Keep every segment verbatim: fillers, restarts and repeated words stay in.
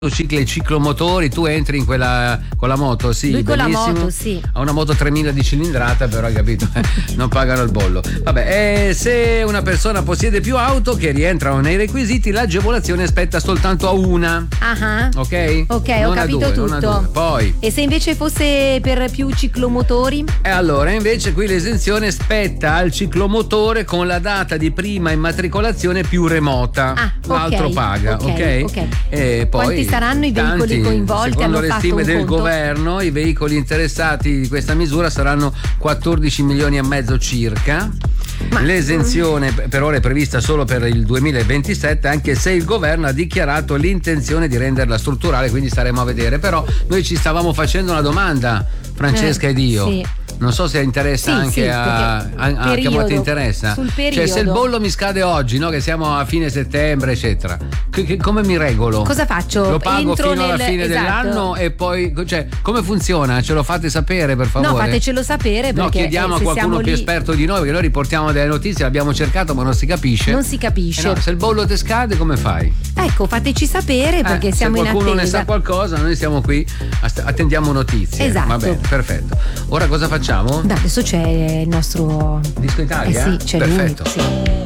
motocicli e ciclomotori, tu entri in quella con la moto, sì, Lui con la bellissimo. moto, sì. Ha una moto tremila di cilindrata, però hai capito, non pagano il bollo. Vabbè, e se una persona possiede più auto che rientrano nei requisiti, l'agevolazione spetta soltanto a una. Ah, Ok? ok, Non ho a capito due, non a tutto. due. Poi E se invece fosse per più ciclomotori? E allora invece qui l'esenzione spetta al ciclomotore con la data di prima immatricolazione più remota. Ah, L'altro ok, paga, ok, ok? ok. E poi Quanti saranno i veicoli tanti, coinvolti? Secondo Hanno le fatto stime un del conto? governo, i veicoli interessati di questa misura saranno quattordici milioni e mezzo circa. Ma- L'esenzione per ora è prevista solo per il duemilaventisette, anche se il governo ha dichiarato l'intenzione di renderla strutturale, quindi staremo a vedere. Però noi ci stavamo facendo una domanda, Francesca Eh, ed io. sì. Non so se interessa Sì, anche sì, a, a, a che a periodo, voi ti interessa. sul Cioè, se il periodo. bollo mi scade oggi, no? Che siamo a fine settembre, eccetera. Che, che- come mi regolo? Cosa faccio? Lo pago Entro fino alla nel- fine esatto. dell'anno e poi, cioè, come funziona? Ce lo fate sapere, per favore? No, fatecelo sapere perché No, chiediamo eh, a se qualcuno siamo più lì, esperto di noi, perché noi riportiamo delle notizie, l'abbiamo cercato, ma non si capisce. non si capisce. Eh no, se il bollo ti scade, come fai? Ecco, fateci sapere perché Eh, siamo se in qualcuno attesa. ne sa qualcosa, noi siamo qui, ast- attendiamo notizie. Esatto. Va bene, perfetto. Ora cosa facciamo? Dai, adesso c'è il nostro Disco Italia? Eh sì, c'è Perfetto. lui. Sì.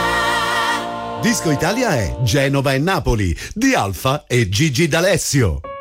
Disco Italia è Genova e Napoli di Alfa e Gigi D'Alessio.